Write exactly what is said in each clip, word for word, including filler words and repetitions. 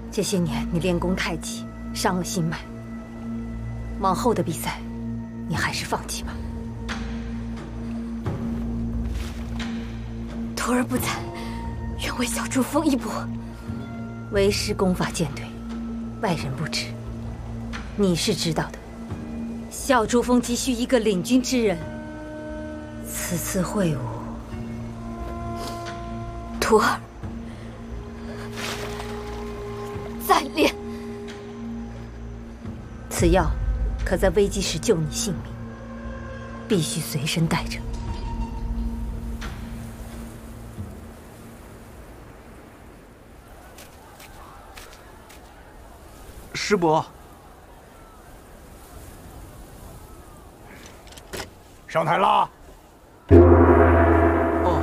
这些年你练功太急，伤了心脉。往后的比赛，你还是放弃吧。 徒儿不才，愿为小珠峰一搏。 为师功法渐退，外人不知，你是知道的。小珠峰急需一个领军之人。此次会晤， 徒儿再练。 此药可在危机时救你性命，必须随身带着。 师伯， 上台啦！ 哦，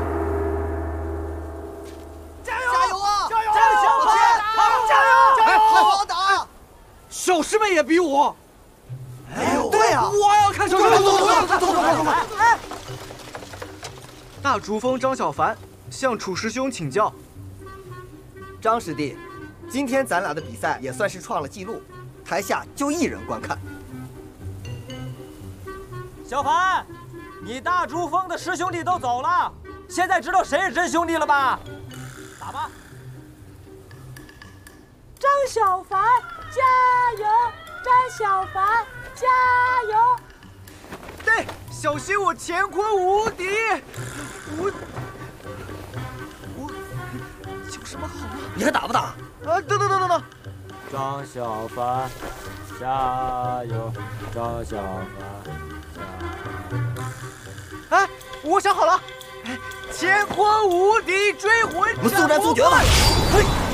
加油！加油啊！ 加油！ 加油！小姐，加油！加油！好好打！ 小师妹也比我。 哎呦，对呀， 我要看小师妹，我要看， 走走走走走！哎， 大竹峰张小凡向楚师兄请教。 张师弟，今天咱俩的比赛也算是创了纪录，台下就一人观看。 小凡，你大珠峰的师兄弟都走了，现在知道谁是真兄弟了吧？打吧！ 张小凡，加油！张小凡，加油！ 对，小心我乾坤无敌！我我有什么好呢？ 你还打不打？ 啊！等等等等等！ 张小凡，加油！张小凡，加油！ 哎，我想好了，乾坤无敌追魂！ 我们速战速决吧！嘿。